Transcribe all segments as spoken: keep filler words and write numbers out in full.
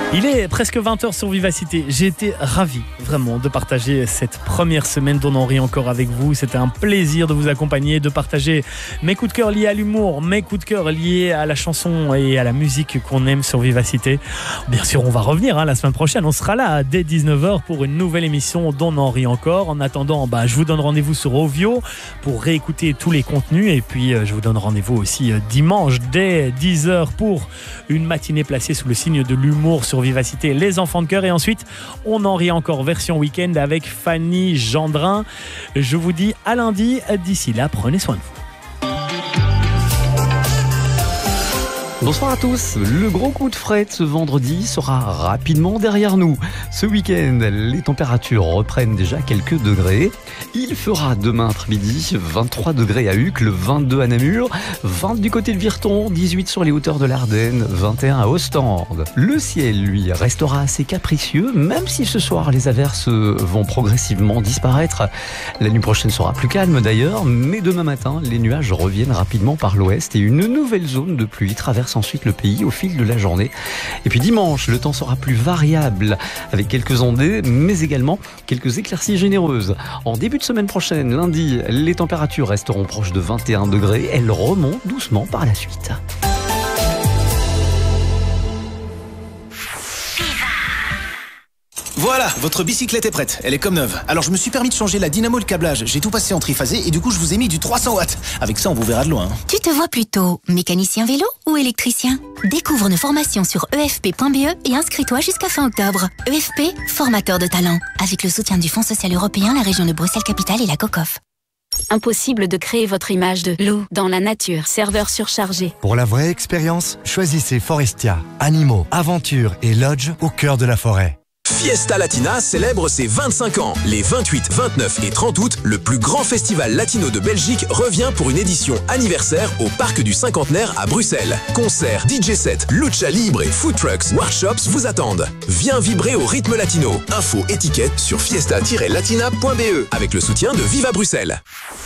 Il est presque vingt heures sur Vivacité. J'ai été ravi, vraiment, de partager cette première semaine d'On en rit encore avec vous. C'était un plaisir de vous accompagner, de partager mes coups de cœur liés à l'humour, mes coups de cœur liés à la chanson et à la musique qu'on aime sur Vivacité. Bien sûr, on va revenir hein, la semaine prochaine. On sera là dès dix-neuf heures pour une nouvelle émission d'On en rit encore. En attendant, bah, je vous donne rendez-vous sur Ovio pour réécouter tous les contenus. Et puis, je vous donne rendez-vous aussi dimanche dès dix heures pour une matinée placée sous le signe de l'humour sur Vivacité, les enfants de cœur. Et ensuite, on en rit encore version week-end avec Fanny Gendrin. Je vous dis à lundi. D'ici là, prenez soin de vous. Bonsoir à tous. Le gros coup de frais de ce vendredi sera rapidement derrière nous. Ce week-end, les températures reprennent déjà quelques degrés. Il fera demain après-midi vingt-trois degrés à Uccle, vingt-deux à Namur, vingt du côté de Virton, dix-huit sur les hauteurs de l'Ardenne, vingt et un à Ostende. Le ciel, lui, restera assez capricieux, même si ce soir les averses vont progressivement disparaître. La nuit prochaine sera plus calme d'ailleurs, mais demain matin, les nuages reviennent rapidement par l'ouest et une nouvelle zone de pluie traverse ensuite le pays au fil de la journée. Et puis dimanche, le temps sera plus variable avec quelques ondées, mais également quelques éclaircies généreuses. En début de semaine prochaine, lundi, les températures resteront proches de vingt et un degrés. Elles remontent doucement par la suite. Voilà, votre bicyclette est prête, elle est comme neuve. Alors je me suis permis de changer la dynamo, le câblage, j'ai tout passé en triphasé et du coup je vous ai mis du trois cents watts. Avec ça on vous verra de loin. Tu te vois plutôt mécanicien vélo ou électricien? Découvre nos formations sur e f p point b e et inscris-toi jusqu'à fin octobre. E F P, formateur de talent. Avec le soutien du Fonds social européen, la région de Bruxelles-Capitale et la COCOF. Impossible de créer votre image de loup dans la nature, serveur surchargé. Pour la vraie expérience, choisissez Forestia, animaux, aventures et lodge au cœur de la forêt. Fiesta Latina célèbre ses vingt-cinq ans. Les vingt-huit, vingt-neuf et trente août, le plus grand festival latino de Belgique revient pour une édition anniversaire au Parc du Cinquantenaire à Bruxelles. Concerts, D J sets, lucha libre et food trucks, workshops vous attendent. Viens vibrer au rythme latino. Info étiquette sur fiesta tiret latina point b e avec le soutien de Viva Bruxelles.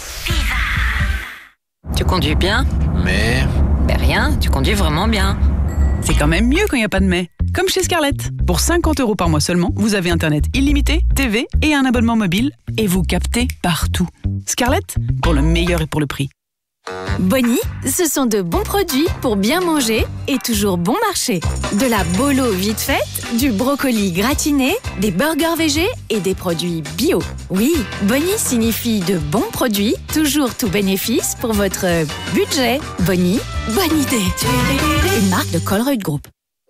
Tu conduis bien? Mais... Ben rien, tu conduis vraiment bien. C'est quand même mieux quand il n'y a pas de mais. Comme chez Scarlett. Pour cinquante euros par mois seulement, vous avez Internet illimité, T V et un abonnement mobile. Et vous captez partout. Scarlett, pour le meilleur et pour le prix. Bonnie, ce sont de bons produits pour bien manger et toujours bon marché. De la bolo vite faite, du brocoli gratiné, des burgers végés et des produits bio. Oui, Bonnie signifie de bons produits, toujours tout bénéfice pour votre budget. Bonnie, bonne idée. Une marque de Colruyt Group.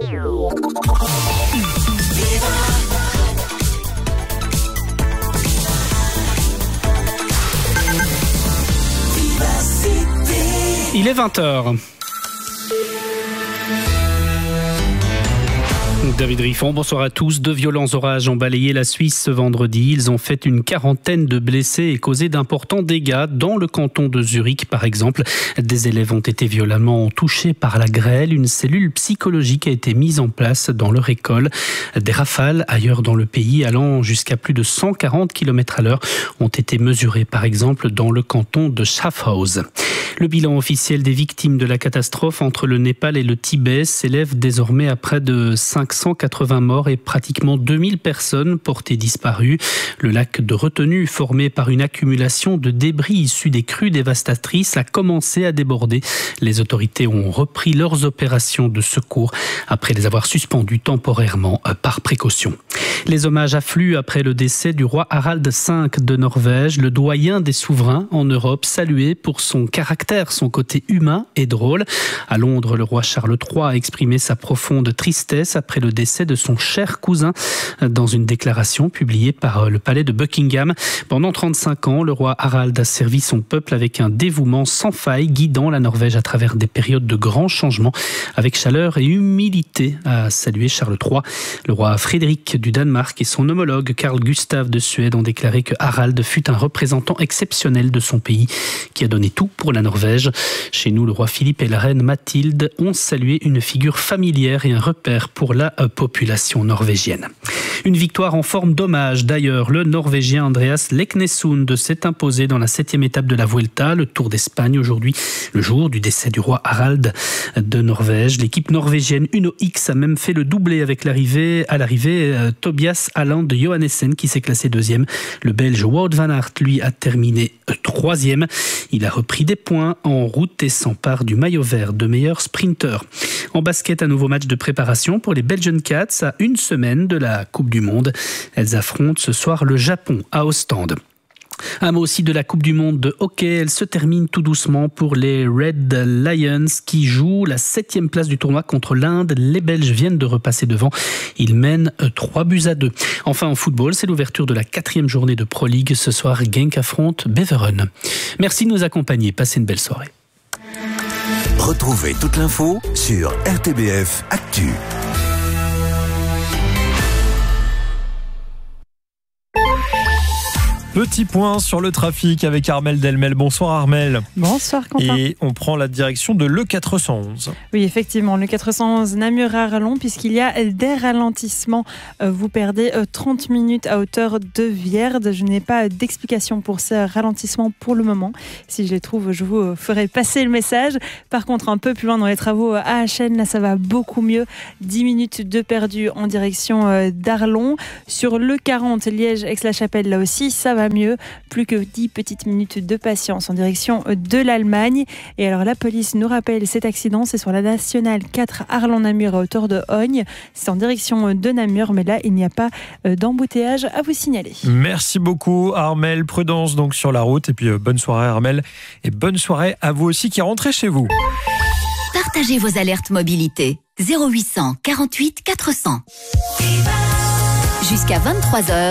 Il est vingt heures. David Riffon, bonsoir à tous. De violents orages ont balayé la Suisse ce vendredi. Ils ont fait une quarantaine de blessés et causé d'importants dégâts dans le canton de Zurich, par exemple. Des élèves ont été violemment touchés par la grêle. Une cellule psychologique a été mise en place dans leur école. Des rafales ailleurs dans le pays allant jusqu'à plus de cent quarante kilomètres à l'heure ont été mesurées, par exemple, dans le canton de Schaffhouse. Le bilan officiel des victimes de la catastrophe entre le Népal et le Tibet s'élève désormais à près de cinq cent quatre-vingts morts et pratiquement deux mille personnes portées disparues. Le lac de retenue, formé par une accumulation de débris issus des crues dévastatrices, a commencé à déborder. Les autorités ont repris leurs opérations de secours après les avoir suspendues temporairement par précaution. Les hommages affluent après le décès du roi Harald cinq de Norvège, le doyen des souverains en Europe, salué pour son caractère, son côté humain et drôle. À Londres, le roi Charles trois a exprimé sa profonde tristesse après le décès de son cher cousin dans une déclaration publiée par le palais de Buckingham. Pendant trente-cinq ans, le roi Harald a servi son peuple avec un dévouement sans faille, guidant la Norvège à travers des périodes de grands changements avec chaleur et humilité, a salué Charles trois. Le roi Frédéric du Danemark et son homologue Carl Gustaf de Suède ont déclaré que Harald fut un représentant exceptionnel de son pays qui a donné tout pour la Norvège. Chez nous, le roi Philippe et la reine Mathilde ont salué une figure familière et un repère pour la population norvégienne. Une victoire en forme d'hommage d'ailleurs. Le Norvégien Andreas Leknesund s'est imposé dans la septième étape de la Vuelta, le Tour d'Espagne aujourd'hui, le jour du décès du roi Harald de Norvège. L'équipe norvégienne Uno X a même fait le doublé avec l'arrivée, à l'arrivée euh, Tobias Halland de Johannessen qui s'est classé deuxième. Le Belge Wout van Aert, lui, a terminé euh, troisième. Il a repris des points en route et s'empare du maillot vert de meilleur sprinter. En basket, un nouveau match de préparation pour les Belgian Cats à une semaine de la Coupe du Monde. Elles affrontent ce soir le Japon à Ostende. Un mot aussi de la Coupe du Monde de hockey. Elle se termine tout doucement pour les Red Lions qui jouent la septième place du tournoi contre l'Inde. Les Belges viennent de repasser devant. Ils mènent trois buts à deux. Enfin, en football, c'est l'ouverture de la quatrième journée de Pro League. Ce soir, Genk affronte Beveren. Merci de nous accompagner. Passez une belle soirée. Retrouvez toute l'info sur R T B F Actu. Petit point sur le trafic avec Armelle Delmel. Bonsoir Armelle. Bonsoir Quentin. Et on prend la direction de l'E quatre cent onze. Oui, effectivement, le quatre cent onze Namur-Arlon, puisqu'il y a des ralentissements. Vous perdez trente minutes à hauteur de Vierde. Je n'ai pas d'explication pour ces ralentissements pour le moment. Si je les trouve, je vous ferai passer le message. Par contre, un peu plus loin dans les travaux à Achen, là ça va beaucoup mieux. dix minutes de perdu en direction d'Arlon. Sur le quarante Liège-Aix-la-Chapelle, là aussi, ça va mieux, plus que dix petites minutes de patience en direction de l'Allemagne. Et alors la police nous rappelle cet accident, c'est sur la nationale quatre Arlon-Namur à hauteur de Hogne, c'est en direction de Namur, mais là il n'y a pas d'embouteillage à vous signaler. Merci beaucoup Armelle, prudence donc sur la route et puis euh, bonne soirée Armelle et bonne soirée à vous aussi qui rentrez chez vous. Partagez vos alertes mobilité zéro huit cent quarante-huit quatre cents. Jusqu'à vingt-trois heures.